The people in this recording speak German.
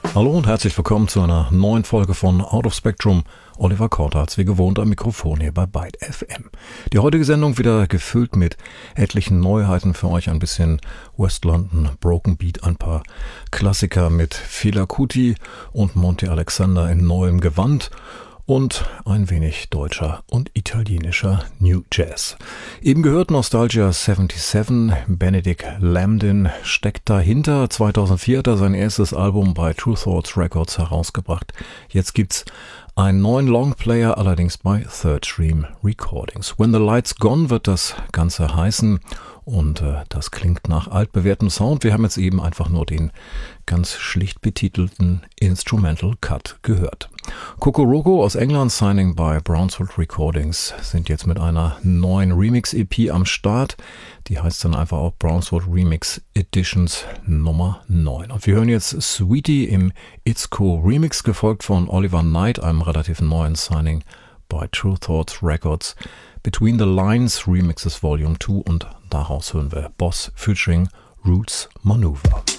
Hallo und herzlich willkommen zu einer neuen Folge von Out of Spectrum. Oliver Kortarz, wie gewohnt am Mikrofon hier bei Byte FM. Die heutige Sendung wieder gefüllt mit etlichen Neuheiten für euch, ein bisschen West London, Broken Beat, ein paar Klassiker mit Fela Kuti und Monty Alexander in neuem Gewand und ein wenig deutscher und italienischer New Jazz. Eben gehört Nostalgia 77, Benedict Lambdin steckt dahinter. 2004 hat er sein erstes Album bei True Thoughts Records herausgebracht. Jetzt gibt's einen neuen Longplayer, allerdings bei Third Stream Recordings. When the Light's Gone wird das Ganze heißen und das klingt nach altbewährtem Sound. Wir haben jetzt eben einfach nur den ganz schlicht betitelten Instrumental Cut gehört. Kokoroko aus England, signing bei Brownswood Recordings, sind jetzt mit einer neuen Remix-EP am Start. Die heißt dann einfach auch Brownswood Remix Editions Nummer 9. Und wir hören jetzt Sweetie im It's Cool Remix, gefolgt von Oliver Knight, einem relativ neuen Signing bei True Thoughts Records. Between the Lines Remixes Volume 2 und daraus hören wir Boss featuring Roots Maneuver.